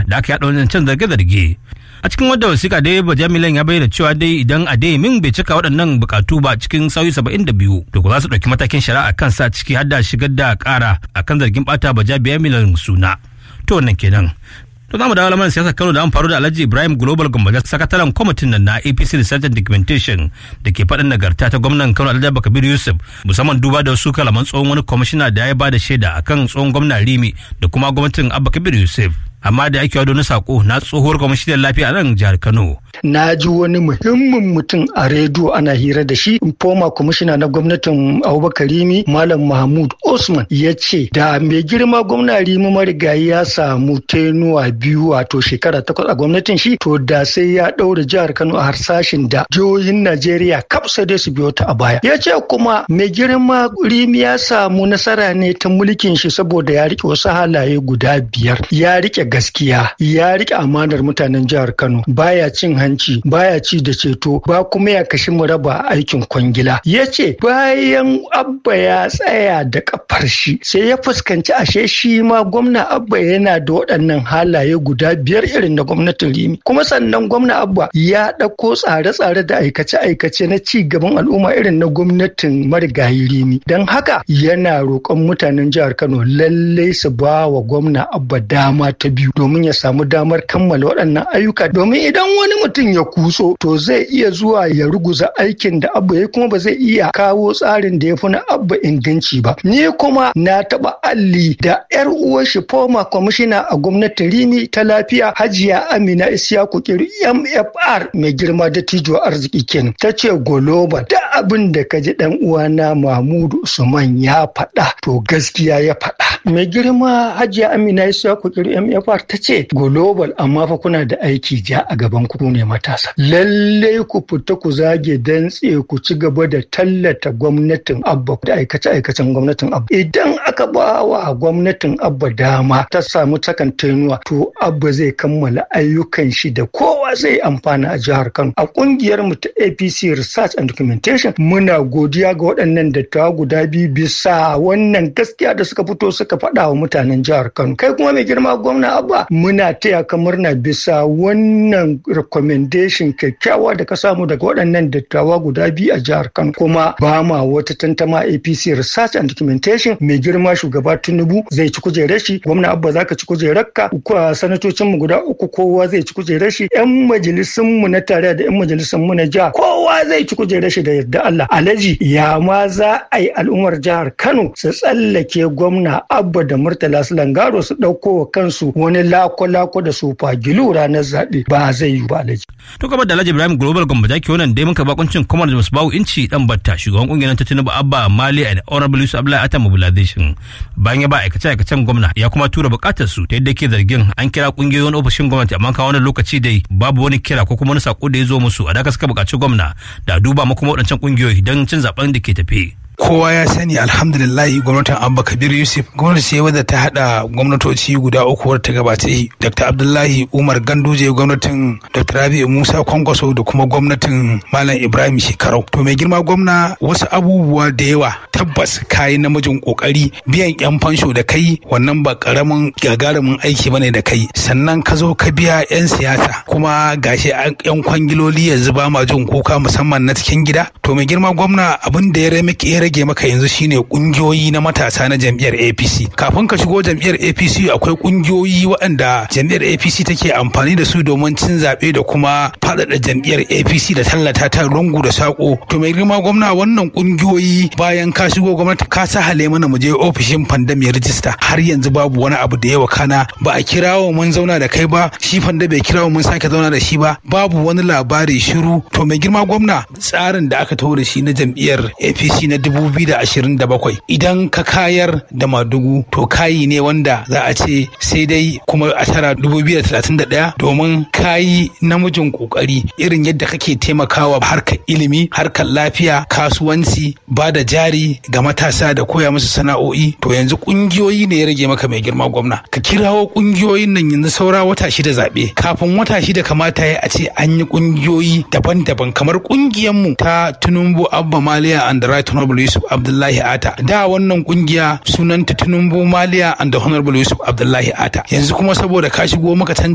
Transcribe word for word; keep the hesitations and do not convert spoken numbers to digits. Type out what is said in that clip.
da aka yaɗa wannan can zarge-zarge. A cikin wadda wasiƙa dai Bajamilan ya bayyana cewa dai idan Adeyemi bai cika waɗannan bukatu ba cikin sauyi saba'in da biyu to ko za su ɗauki matakin shari'a kansa ciki har da shigar da ƙara akan zargin ɓata Bajamilan suna. To wannan kenan. To za mu dawo lamarin siyasar Kano da an faru da Alhaji Ibrahim Global Gambaja sakataren kwamitin nan na A P C Research and Documentation da ke faɗin nagarta ta gwamnan Kano Alhaji Kabir Yusuf musamman duba da wasu kalaman tsohon wani kwamishina da ya ba da shaida akan tsohon gwamna Rimi da kuma gwamnatin Abba Kabir Yusuf. Amma da ake wado na sako na tsohuwar kwamishinan lafiya a nan jihar Kano. Na ji wani muhimmin mutum a rediyo ana hira da shi, former kwamishina na gwamnatin Abubakar Rimi, Malam Mahmud Osman, ya ce da mai girma gwamna Rimi marigayi ya samu tenuwa biyu wato shekara takwas a gwamnatin shi, to da sai ya ɗaura jihar Kano a harsashin da jihohin Najeriya kaf sai dai su biyo ta a baya. Ya ce kuma mai girma Rimi ya samu nasara ne ta mulkin shi saboda ya rike wasu halaye guda biyar. Ya rike gaskiya, ya rike amanar mutanen jihar Kano, baya cin hanci, baya ci da ceto, ba kuma ya kashi muraba aikin kwangila. Ya ce bayan Abba ya tsaya da kafar shi sai ya fuskanci ashe shi ma gwamna Abba yana da waɗannan halaye guda biyar irin na gwamnatin Rimi. Kuma sannan gwamna Abba ya ɗauko tsare-tsare da aikace-aikace na ci gaban al'umma irin na gwamnatin marigayi Rimi. Don haka yana roƙon mutanen jihar Kano lallai su ba wa gwamna Abba dama ta biyu domin ya samu damar kammala waɗannan ayyuka, domin idan wani mutum ya kuso to zai iya zuwa ya ruguza aikin da Abba ya kuma ba zai iya kawo tsarin da ya fi na Abba inganci ba. Ni kuma na taɓa alli da yar uwar shi former kwamishina a gwamnatin Rimi ta lafiya Hajiya Amina Isiyaku Kiri M F R mai girma da tijo arziki kenan. Ta ce global da abin da ka ji dan uwana Mahmudu Usman ya faɗa to gaskiya ya faɗa. Mai girma Hajiya Amina Isiyaku Kiri M F R ta ce global amma fa kuna da aiki ja a gaban ku ne matasa. Lallai ku fita ku zage dantse ku ci gaba da tallata gwamnatin Abba da aikace-aikacen gwamnatin Abba. Idan aka ba wa gwamnatin Abba dama ta samu takan tenuwa to Abba zai kammala ayyukan shi da kowa zai amfana a jihar Kano. A kungiyar mu ta A P C Research and Documentation muna godiya ga waɗannan dattawa guda biyu bisa wannan gaskiya da suka fito suka faɗa wa mutanen jihar Kano. Kai kuma mai girma gwamna Abba muna taya ka murna bisa wannan recommendation kyakkyawa da ka samu daga waɗannan dattawa guda biyu a jihar Kano. Kuma ba ma wata tantama A P C Research and Documentation mai girma shugaba Tinubu zai ci kujerar shi, gwamna Abba zaka ci kujerar ka, sanatocin mu guda uku kowa zai ci kujerar shi, yan majalisun mu na tare da yan majalisun mu na jiha kowa zai ci kujerar shi da yarda Allah. Alhaji ya ma za a yi al'ummar jihar Kano su tsallake gwamna Abba da Murtala Sulangaro su ɗauko wa kansu wani lako-lako da su fagilu ranar zaɓe ba zai yi ba Alhaji. To kamar da Alhaji Ibrahim Global Gambaja ke wannan dai muka bakuncin Comrade Musbahu Inci dan Batta shugaban kungiyar ta Tinubu Abba Mali and Honorable Yusuf Abdullahi Atta Mobilization. Bayan ya ba aikace-aikacen gwamna ya kuma tura bukatar su ta yadda ke zargin an kira kungiyoyin ofishin gwamnati amma kawo wannan lokaci dai babu wani kira ko kuma wani sako da ya zo musu a da suka bukaci gwamna da duba ma kuma waɗancan kungiyoyi don cin zaben da ke tafe. Kowa ya sani alhamdulillahi gwamnatin Abba Kabir Yusuf gwamnati ce wadda ta hada gwamnatoci guda uku wadda ta gabata yi, Dr. Abdullahi Umar Ganduje, gwamnatin Dr. Rabi'u Musa Kwankwaso da kuma gwamnatin Malam Ibrahim Shekarau. To mai girma gwamna wasu abubuwa da yawa tabbas kayi namijin kokari, biyan yan fansho da kai wannan ba karamin gagarumin aiki bane da kai, sannan ka zo ka biya yan siyasa kuma gashi yan kwangiloli yanzu ba ma jin kuka musamman na cikin gida. To mai girma gwamna abin da ya rage maka yanzu shine kungiyoyi na matasa na jam'iyyar A P C. Kafin ka shigo jam'iyyar A P C akwai kungiyoyi waɗanda jam'iyyar A P C take amfani da su domin cin zaɓe da kuma faɗaɗa jam'iyyar A P C da tallata ta lungu da saƙo. To mai girma gwamna wannan kungiyoyi bayan ka shigo gwamnati ka sa hale mana mu je ofishin fanda mai rijista, har yanzu babu wani abu da yawa kana ba a kirawo mun zauna da kai ba, shi fanda bai kirawo mun sake zauna da shi ba, babu wani labari shiru. To mai girma gwamna tsarin da aka taho da shi na jam'iyyar A P C na dubu biyu da ashirin da bakwai idan ka kayar da Madugu to kayi ne wanda za a ce sai dai kuma a tara dubu biyu da talatin da ɗaya domin kayi namijin kokari irin yadda kake taimakawa harkar ilimi, harkar lafiya, kasuwanci, ba da jari ga matasa da koya musu sana'o'i. To yanzu kungiyoyi ne ya rage maka mai girma gwamna, ka kirawo kungiyoyin nan yanzu saura wata shida zaɓe, kafin wata shida kamata ya a ce an yi kungiyoyi daban-daban kamar kungiyar mu ta Tinubu Abba Maliya and the Right Honorable Yusuf Abdullahi Atta. Da wannan kungiya sunanta Tinubu Maliya and the Honorable Yusuf Abdullahi Atta. Yanzu kuma saboda ka shigo maka